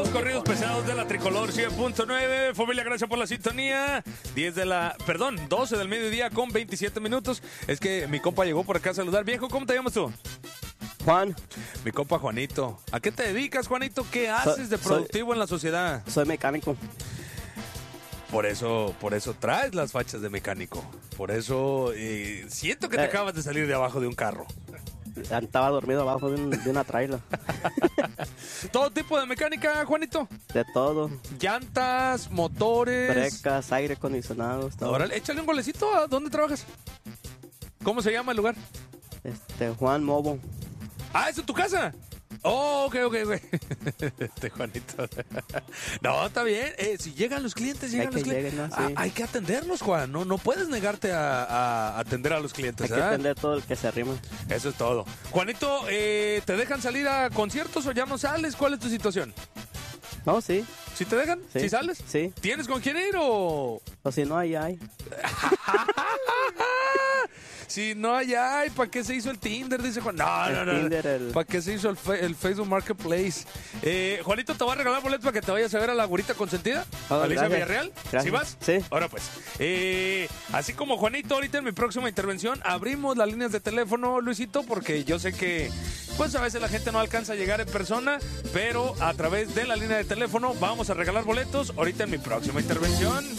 Los corridos pesados de la Tricolor 100.9. Familia, gracias por la sintonía. 12 del mediodía con 27 minutos. Es que mi compa llegó por acá a saludar. Viejo, ¿cómo te llamas tú? Juan. Mi compa Juanito. ¿A qué te dedicas, Juanito? ¿Qué haces de productivo en la sociedad? Soy mecánico. Por eso traes las fachas de mecánico. Por eso siento que te acabas de salir de abajo de un carro. Estaba dormido abajo de una trailer. ¿Todo tipo de mecánica, Juanito? De todo. Llantas, motores. Brecas, aire acondicionado. Órale, échale un golecito. ¿A dónde trabajas? ¿Cómo se llama el lugar? Juan Mobo. Ah, ¿es en tu casa? Oh, ok. Juanito. No, está bien. Si llegan los clientes, hay que atenderlos, Juan. No puedes negarte a atender a los clientes. Hay que atender todo el que se arrima. Eso es todo. Juanito, ¿te dejan salir a conciertos o ya no sales? ¿Cuál es tu situación? No, sí. ¿Sí te dejan? Sí. ¿Sí sales? Sí. ¿Tienes con quién ir o...? O si no, ahí hay. Si no hay, ¿para qué se hizo el Tinder? Dice Juan. No. ¿Para qué se hizo el Facebook Marketplace? Juanito, te voy a regalar boletos para que te vayas a ver a la güerita consentida. Alicia Villarreal. Gracias. ¿Sí vas? Sí. Ahora pues. Así como Juanito, ahorita en mi próxima intervención abrimos las líneas de teléfono, Luisito, porque yo sé que pues a veces la gente no alcanza a llegar en persona, pero a través de la línea de teléfono vamos a regalar boletos ahorita en mi próxima intervención.